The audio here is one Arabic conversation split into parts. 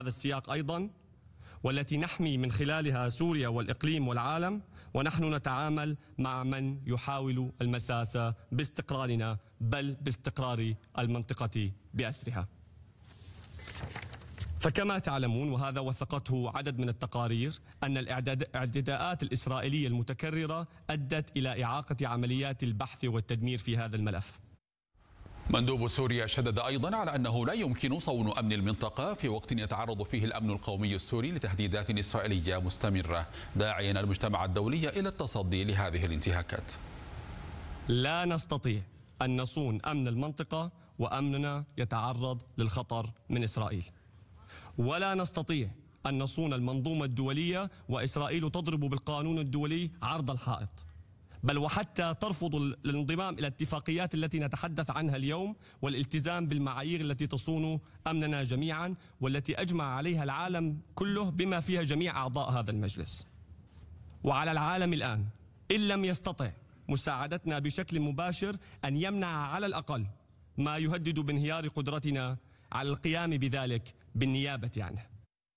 هذا السياق أيضا، والتي نحمي من خلالها سوريا والإقليم والعالم، ونحن نتعامل مع من يحاول المساس باستقرارنا بل باستقرار المنطقة بأسرها. فكما تعلمون، وهذا وثقته عدد من التقارير، أن الاعتداءات الإسرائيلية المتكررة أدت إلى إعاقة عمليات البحث والتدمير في هذا الملف. مندوب سوريا شدد أيضا على أنه لا يمكن صون أمن المنطقة في وقت يتعرض فيه الأمن القومي السوري لتهديدات إسرائيلية مستمرة، داعيا المجتمع الدولي إلى التصدي لهذه الانتهاكات. لا نستطيع أن نصون أمن المنطقة وأمننا يتعرض للخطر من إسرائيل، ولا نستطيع أن نصون المنظومة الدولية وإسرائيل تضرب بالقانون الدولي عرض الحائط، بل وحتى ترفض الانضمام إلى الاتفاقيات التي نتحدث عنها اليوم والالتزام بالمعايير التي تصون أمننا جميعا، والتي أجمع عليها العالم كله بما فيها جميع أعضاء هذا المجلس. وعلى العالم الآن إن لم يستطع مساعدتنا بشكل مباشر أن يمنع على الأقل ما يهدد بانهيار قدرتنا على القيام بذلك بالنيابة عنه.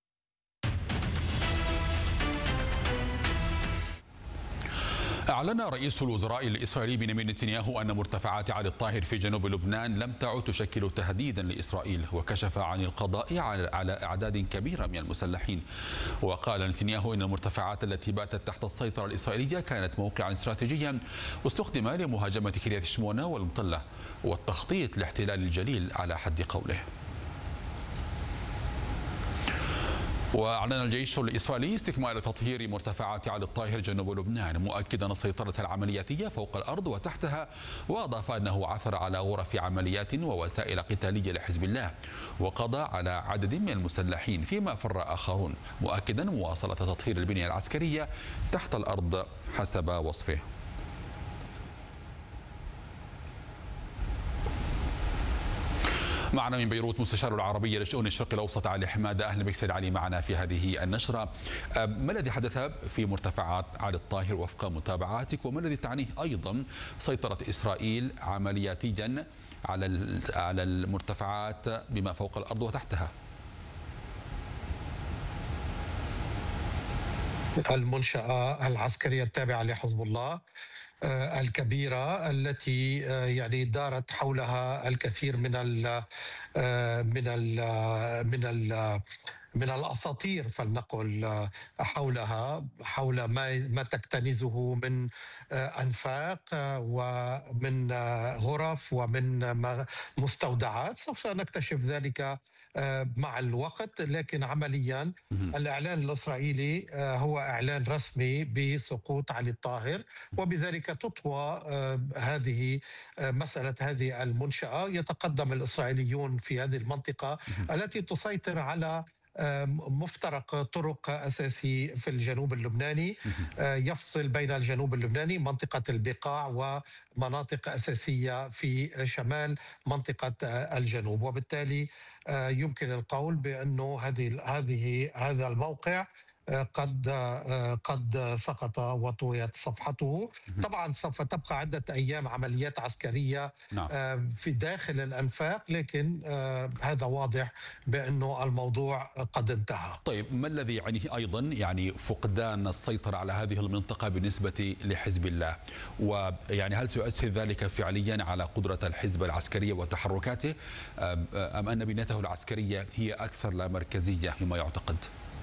أعلن رئيس الوزراء الإسرائيلي بنيامين نتنياهو أن مرتفعات علي الطاهر في جنوب لبنان لم تعد تشكل تهديدا لإسرائيل، وكشف عن القضاء على أعداد كبيرة من المسلحين. وقال نتنياهو أن المرتفعات التي باتت تحت السيطرة الإسرائيلية كانت موقعا استراتيجيا واستخدم لمهاجمة كريات شمونة والمطلة والتخطيط لاحتلال الجليل على حد قوله. وأعلن الجيش الإسرائيلي استكمال تطهير مرتفعات علي الطاهر جنوب لبنان، مؤكدا السيطرة العملياتية فوق الأرض وتحتها، وأضاف أنه عثر على غرف عمليات ووسائل قتالية لحزب الله، وقضى على عدد من المسلحين فيما فر آخرون، مؤكدا مواصلة تطهير البنية العسكرية تحت الأرض حسب وصفه. معنا من بيروت مستشار العربية لشؤون الشرق الأوسط علي حمادة. أهلا بك سيد علي معنا في هذه النشرة. ما الذي حدث في مرتفعات علي الطاهر وفق متابعاتك، وما الذي تعنيه أيضا سيطرة إسرائيل عملياتيا على المرتفعات بما فوق الأرض وتحتها؟ المنشأة العسكرية التابعة لحزب الله الكبيرة التي يعني دارت حولها الكثير من ال من ال من الأساطير، فلنقل حول ما تكتنزه من أنفاق ومن غرف ومن مستودعات. سوف نكتشف ذلك مع الوقت، لكن عمليا الإعلان الإسرائيلي هو إعلان رسمي بسقوط علي الطاهر، وبذلك تطوى هذه مسألة هذه المنشأة. يتقدم الإسرائيليون في هذه المنطقة التي تسيطر على مفترق طرق أساسي في الجنوب اللبناني، يفصل بين الجنوب اللبناني منطقة البقاع ومناطق أساسية في شمال منطقة الجنوب، وبالتالي يمكن القول بأنه هذا الموقع قد سقط وطويت صفحته. طبعا سوف تبقى عدة أيام عمليات عسكرية في داخل الأنفاق، لكن هذا واضح بأنه الموضوع قد انتهى. طيب، ما الذي يعنيه أيضا يعني فقدان السيطرة على هذه المنطقة بالنسبة لحزب الله، ويعني هل سيؤثر ذلك فعليا على قدرة الحزب العسكرية وتحركاته، أم أن بنيته العسكرية هي أكثر لا مركزية مما يعتقد؟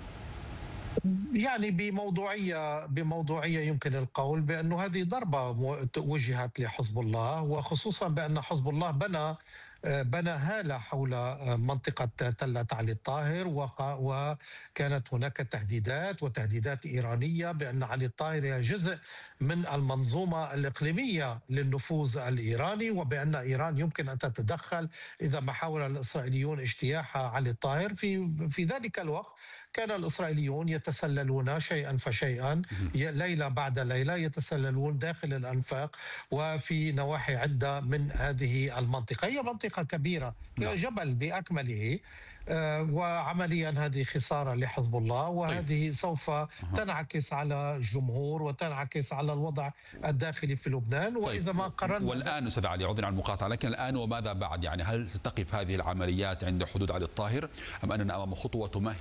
يعني بموضوعية يمكن القول بأنه هذه ضربة وجهت لحزب الله، وخصوصا بأن حزب الله بنى هالة حول منطقة تلة علي الطاهر، وكانت هناك تهديدات إيرانية بأن علي الطاهر هي جزء من المنظومة الإقليمية للنفوذ الإيراني، وبأن إيران يمكن أن تتدخل إذا ما حاول الإسرائيليون اجتياح علي الطاهر. في ذلك الوقت كان الإسرائيليون يتسللون شيئا فشيئا، ليلة بعد ليلة يتسللون داخل الأنفاق وفي نواحي عدة من هذه المنطقة. هي منطقة منطقة كبيرة، جبل بأكمله. وعمليا هذه خسارة لحزب الله، وهذه سوف تنعكس على الجمهور وتنعكس على الوضع الداخلي في لبنان. وإذا ما قررنا والآن أستاذ علي، عذرا عن المقاطعة، لكن الآن وماذا بعد؟ يعني هل ستقف هذه العمليات عند حدود علي الطاهر أم أننا أمام خطوة تمهد